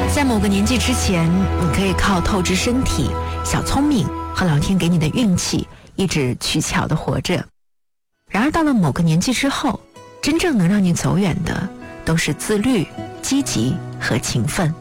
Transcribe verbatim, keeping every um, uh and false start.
在某个年纪之前，你可以靠透支身体、小聪明和老天给你的运气，一直取巧地活着。然而到了某个年纪之后，真正能让你走远的，都是自律、积极和勤奋。